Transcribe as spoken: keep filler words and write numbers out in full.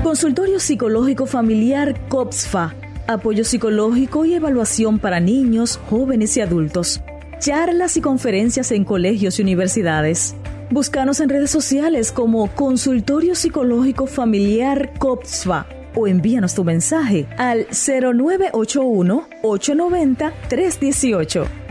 Consultorio Psicológico Familiar COPSFA. Apoyo psicológico y evaluación para niños, jóvenes y adultos. Charlas y conferencias en colegios y universidades. Búscanos en redes sociales como Consultorio Psicológico Familiar COPSFA o envíanos tu mensaje al cero nueve ocho uno, ocho nueve cero, tres uno ocho.